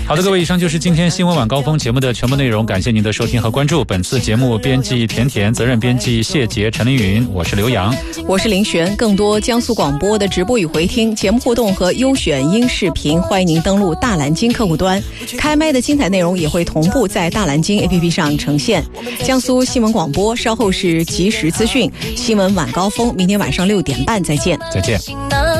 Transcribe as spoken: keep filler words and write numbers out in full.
好的，各位，以上就是今天新闻晚高峰节目的全部内容，感谢您的收听和关注。本次节目编辑甜甜，责任编辑谢杰、陈凌云，我是刘洋， 我是林璇。更多江苏广播的直播与回听、节目互动和优选音视频，欢迎您登录大蓝鲸客户端。开麦的精彩内容也会同步在大蓝鲸 A P P 上呈现。江苏新闻广播稍后是即时资讯，新闻晚高峰，明天晚上六点半再见。 再见。